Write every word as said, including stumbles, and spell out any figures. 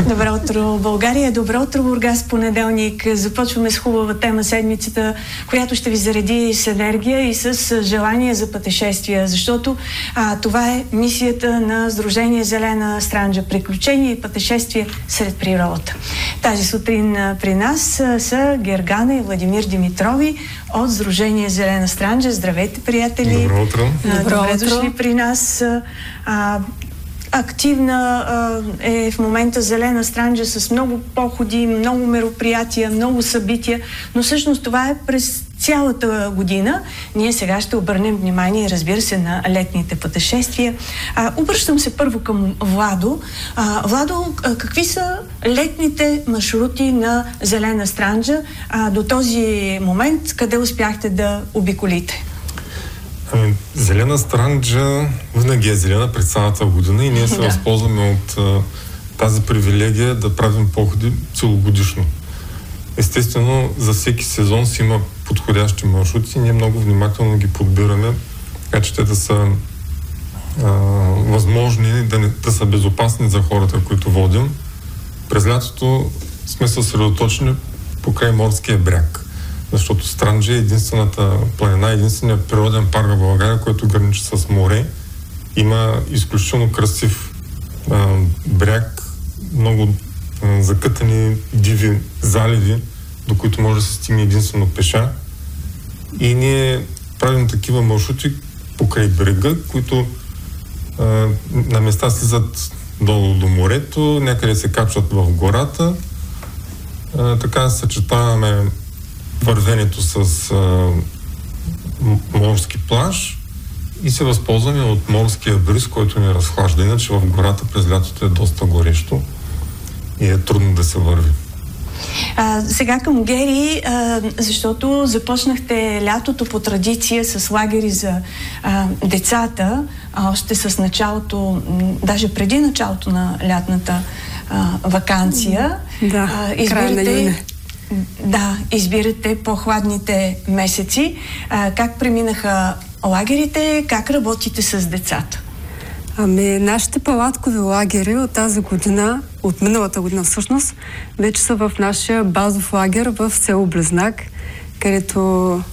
Добро утро, България. Добро утро, Бургас. Понеделник. Започваме с хубава тема седмицата, която ще ви зареди с енергия и с желание за пътешествия, защото а, това е мисията на Сдружение Зелена Странджа. Приключения и пътешествия сред природата. Тази сутрин а, при нас а, са Гергана и Владимир Димитрови от Сдружение Зелена Странджа. Здравейте, приятели! Добро утро! А, Добро добре утро. дошли при нас. А, Активна а, е в момента Зелена Странджа с много походи, много мероприятия, много събития, но всъщност това е през цялата година. Ние сега ще обърнем внимание, разбира се, на летните пътешествия. А, обръщам се първо към Владо. А, Владо, а, какви са летните маршрути на Зелена Странджа а, до този момент? Къде успяхте да обиколите? Ами, Зелена Странджа винаги е зелена през цялата година и ние се Да. възползваме от а, тази привилегия да правим походи целогодишно. Естествено, за всеки сезон си има подходящи маршрути и ние много внимателно ги подбираме, така че те да са а, възможни, да, не, да са безопасни за хората, които водим. През лятото сме съсредоточени покрай морския бряг, защото Странджа е единствената планина, единственият природен парк в България, който граничи с море. Има изключително красив а, бряг, много а, закътани диви заливи, до които може да се стигне единствено пеша. И ние правим такива маршрути покрай брега, които а, на места слизат долу до морето, някъде се качват в гората. А, така съчетаваме вървенето с а, морски плаж и се възползваме от морския бриз, който ни разхлажда. Иначе в гората през лятото е доста горещо и е трудно да се върви. А, сега към Гери, а, защото започнахте лятото по традиция с лагери за а, децата, а, още с началото, м, даже преди началото на лятната а, ваканция. Да, края на юни. Да, избирате по-хладните месеци. А, как преминаха лагерите, как работите с децата? Ами, нашите палаткови лагери от тази година, от миналата година всъщност, вече са в нашия базов лагер в село Близнак, където